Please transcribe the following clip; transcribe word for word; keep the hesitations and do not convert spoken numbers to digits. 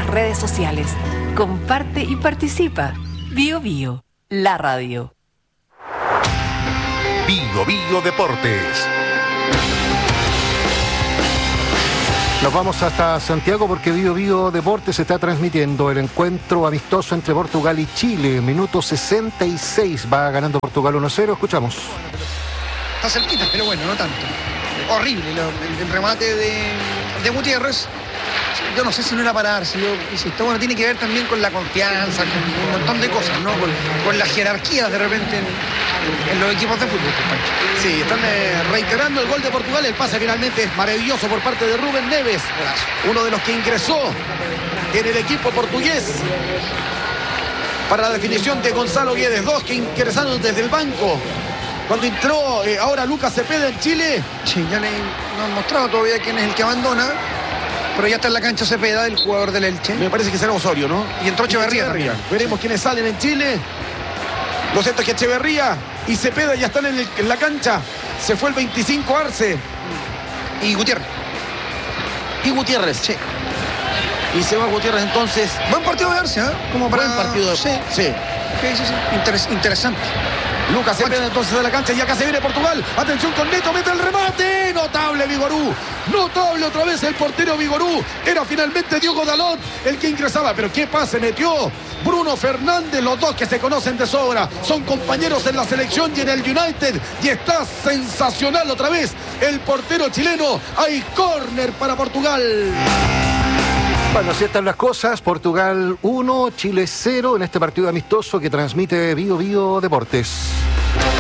redes sociales. Comparte y participa. Bio Bio, la radio. Bio Bio Deportes. Nos vamos hasta Santiago porque Bio Bio Deportes se está transmitiendo el encuentro amistoso entre Portugal y Chile. Minuto sesenta y seis, va ganando Portugal uno cero. Escuchamos. Está cerquita, pero bueno, no tanto. Horrible lo, el, el remate de, de Gutiérrez. Yo no sé si no era para darse, yo insisto, bueno, tiene que ver también con la confianza, con un montón de cosas, ¿no? Con, con las jerarquías de repente en, en, en los equipos de fútbol, Pancho. Sí, están eh, reiterando el gol de Portugal. El pase finalmente es maravilloso por parte de Rubén Neves, uno de los que ingresó en el equipo portugués para la definición de Gonzalo Guedes. Dos que ingresaron desde el banco cuando entró eh, ahora Lucas Cepeda en Chile. Sí, ya le no han mostrado todavía quién es el que abandona, pero ya está en la cancha Cepeda, el jugador del Elche. Me parece que será Osorio, ¿no? Y entró Echeverría. Echeverría. Veremos quiénes salen en Chile. Lo cierto es que Echeverría y Cepeda ya están en, el, en la cancha. Se fue el veinticinco Arce. Y Gutiérrez. Y Gutiérrez. Sí. Y se va Gutiérrez entonces. Buen partido de Arce, ¿eh? Como para... Buen partido de... Sí. Sí. Sí, sí, sí. Interes, interesante. Lucas Cepeda entonces de la cancha y acá se viene Portugal. Atención con Neto, mete el remate. Notable Vigorú. Notable otra vez el portero Vigorú. Era finalmente Diogo Dalot el que ingresaba. Pero qué pase metió Bruno Fernández. Los dos que se conocen de sobra. Son compañeros en la selección y en el United. Y está sensacional otra vez el portero chileno. Hay córner para Portugal. Bueno, así están las cosas. Portugal uno, Chile cero en este partido amistoso que transmite Bio Bio Deportes.